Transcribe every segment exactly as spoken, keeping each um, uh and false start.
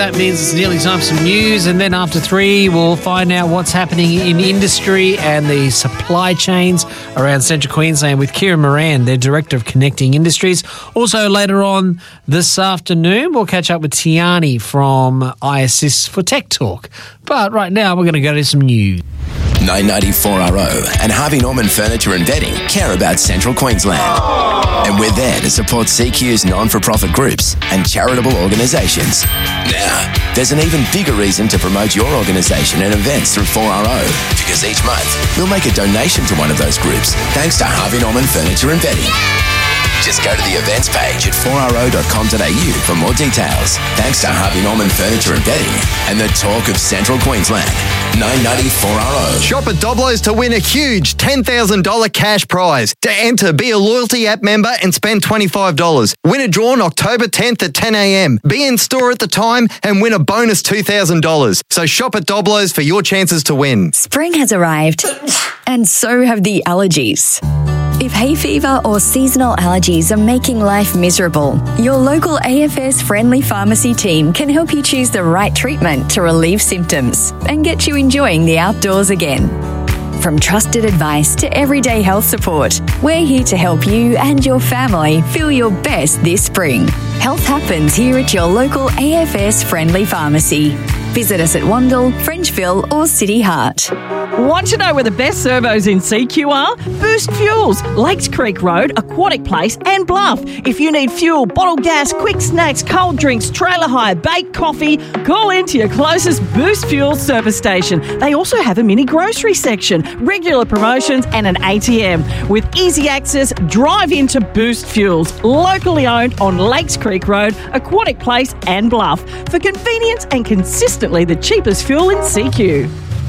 That means it's nearly time for some news, and then after three, we'll find out what's happening in industry and the supply chains around Central Queensland with Kieran Moran, their Director of Connecting Industries. Also, later on this afternoon, we'll catch up with Tiani from iAssist for Tech Talk. But right now, we're going to go to some news. nine ninety-four R O and Harvey Norman Furniture and Bedding care about Central Queensland. And we're there to support C Q's non-for-profit groups and charitable organisations. Now, there's an even bigger reason to promote your organisation and events through four R O, because each month we'll make a donation to one of those groups thanks to Harvey Norman Furniture and Bedding. Just go to the events page at four r o dot com dot a u for more details. Thanks to Harvey Norman Furniture and Bedding and the talk of Central Queensland. nine ninety-four R O. Shop at Doblo's to win a huge ten thousand dollars cash prize. To enter, be a loyalty app member and spend twenty-five dollars. Win a draw on October tenth at ten a m. Be in store at the time and win a bonus two thousand dollars. So shop at Doblo's for your chances to win. Spring has arrived, and so have the allergies. If hay fever or seasonal allergies are making life miserable, your local A F S friendly pharmacy team can help you choose the right treatment to relieve symptoms and get you enjoying the outdoors again. From trusted advice to everyday health support, we're here to help you and your family feel your best this spring. Health happens here at your local A F S friendly pharmacy. Visit us at Wandle, Frenchville or City Heart. Want to know where the best servos in C Q are? Boost Fuels, Lakes Creek Road, Aquatic Place and Bluff. If you need fuel, bottled gas, quick snacks, cold drinks, trailer hire, baked coffee, call into your closest Boost Fuels service station. They also have a mini grocery section, regular promotions and an A T M. With easy access, drive into Boost Fuels, locally owned on Lakes Creek Road, Aquatic Place and Bluff. For convenience and consistently the cheapest fuel in C Q.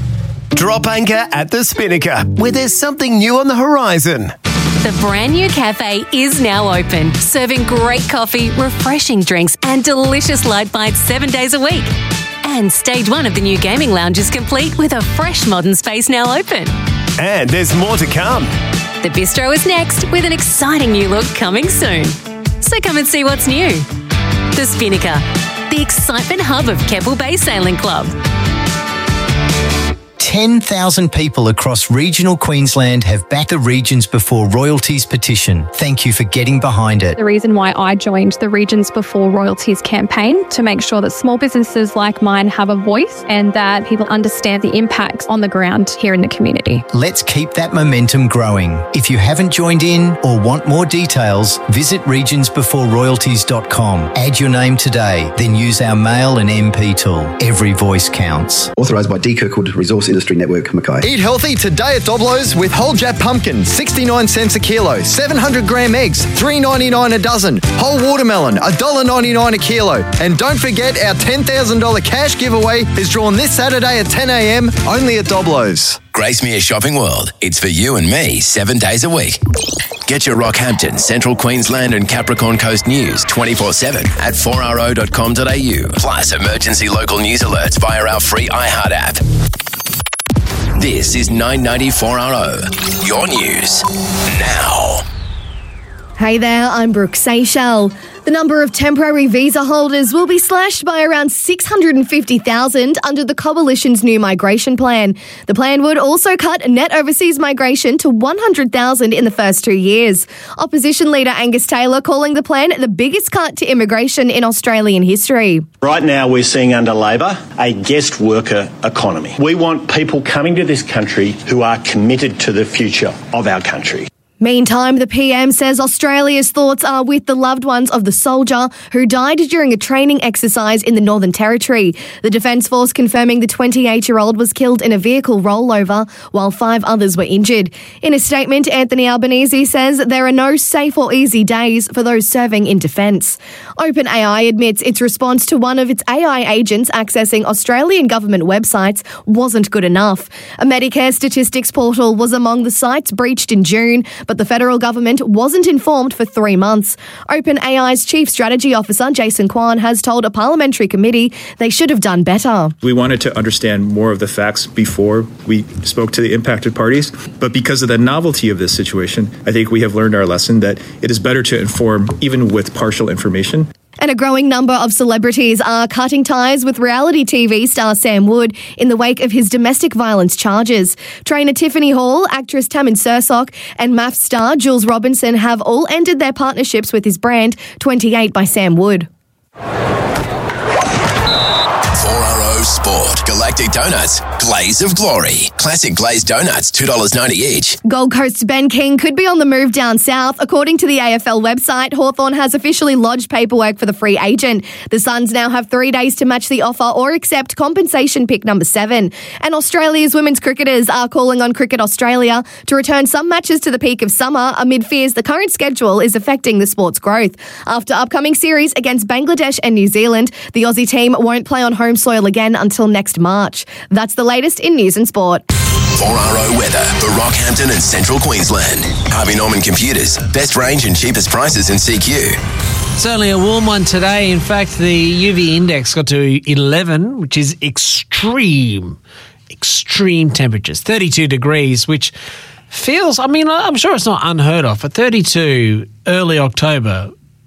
Drop anchor at the Spinnaker, where there's something new on the horizon. The brand new cafe is now open, serving great coffee, refreshing drinks and delicious light bites seven days a week. And stage one of the new gaming lounge is complete with a fresh modern space now open. And there's more to come. The bistro is next with an exciting new look coming soon. So come and see what's new. The Spinnaker, the excitement hub of Keppel Bay Sailing Club. ten thousand people across regional Queensland have backed the Regions Before Royalties petition. Thank you for getting behind it. The reason why I joined the Regions Before Royalties campaign, to make sure that small businesses like mine have a voice and that people understand the impacts on the ground here in the community. Let's keep that momentum growing. If you haven't joined in or want more details, visit regions before royalties dot com. Add your name today, then use our mail and M P tool. Every voice counts. Authorised by D. Kirkwood Resource Industry Network, Mackay. Eat healthy today at Doblo's with whole Jap pumpkin, sixty-nine cents a kilo. seven hundred gram eggs, three ninety-nine a dozen. Whole watermelon, one dollar ninety-nine a kilo. And don't forget, our ten thousand dollars cash giveaway is drawn this Saturday at ten a m only at Doblo's. Gracemere Shopping World. It's for you and me seven days a week. Get your Rockhampton, Central Queensland and Capricorn Coast news twenty-four seven at four r o dot com dot a u. Plus emergency local news alerts via our free iHeart app. This is nine ninety-four R O. Your news now. Hey there, I'm Brooke Seychelles. The number of temporary visa holders will be slashed by around six hundred fifty thousand under the Coalition's new migration plan. The plan would also cut net overseas migration to one hundred thousand in the first two years. Opposition leader Angus Taylor calling the plan the biggest cut to immigration in Australian history. Right now we're seeing under Labor a guest worker economy. We want people coming to this country who are committed to the future of our country. Meantime, the P M says Australia's thoughts are with the loved ones of the soldier who died during a training exercise in the Northern Territory. The Defence Force confirming the twenty-eight-year-old was killed in a vehicle rollover while five others were injured. In a statement, Anthony Albanese says there are no safe or easy days for those serving in defence. OpenAI admits its response to one of its A I agents accessing Australian government websites wasn't good enough. A Medicare statistics portal was among the sites breached in June, but the federal government wasn't informed for three months. OpenAI's Chief Strategy Officer, Jason Kwan, has told a parliamentary committee they should have done better. We wanted to understand more of the facts before we spoke to the impacted parties, but because of the novelty of this situation, I think we have learned our lesson that it is better to inform even with partial information. And a growing number of celebrities are cutting ties with reality T V star Sam Wood in the wake of his domestic violence charges. Trainer Tiffany Hall, actress Tammin Sursok, and M A F star Jules Robinson have all ended their partnerships with his brand, twenty-eight by Sam Wood. four R O Sport. Galactic Donuts. Glaze of Glory. Classic glazed donuts, two dollars ninety each. Gold Coast's Ben King could be on the move down south. According to the A F L website, Hawthorn has officially lodged paperwork for the free agent. The Suns now have three days to match the offer or accept compensation pick number seven. And Australia's women's cricketers are calling on Cricket Australia to return some matches to the peak of summer amid fears the current schedule is affecting the sport's growth. After upcoming series against Bangladesh and New Zealand, the Aussie team won't play on home soil again until next March. That's the latest in news and sport. four R O weather for Rockhampton and Central Queensland. Harvey Norman Computers. Best range and cheapest prices in C Q. Certainly a warm one today. In fact, the U V index got to eleven, which is extreme, extreme temperatures. thirty-two degrees, which feels, I mean, I'm sure it's not unheard of, but thirty-two early October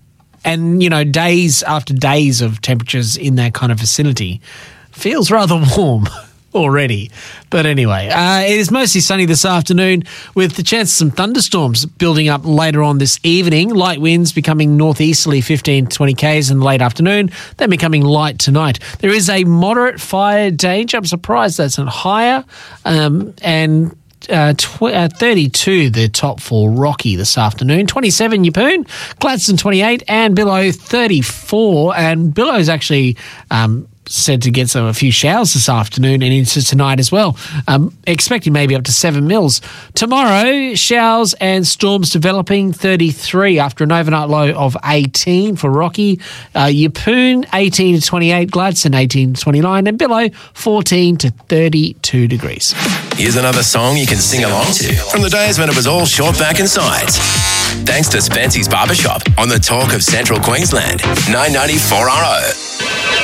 and, you know, days after days of temperatures in that kind of vicinity feels rather warm already. But anyway, uh, it is mostly sunny this afternoon with the chance of some thunderstorms building up later on this evening. Light winds becoming northeasterly fifteen to twenty kays in the late afternoon, then becoming light tonight. There is a moderate fire danger. I'm surprised that's not higher. Um, and Uh, tw- uh, thirty-two, the top for Rocky this afternoon. twenty-seven, Yeppoon. Gladstone, twenty-eight. And Billow, thirty-four. And Billow's actually um, said to get some a few showers this afternoon and into tonight as well. Um, expecting maybe up to seven mils. Tomorrow, showers and storms developing, thirty-three after an overnight low of eighteen for Rocky. Uh, Yeppoon, eighteen to twenty-eight. Gladstone, eighteen to twenty-nine. And Billow, fourteen to thirty-two degrees. Here's another song you can sing along to from the days when it was all short back and sides. Thanks to Spency's Barbershop on the Talk of Central Queensland. nine ninety-four R O.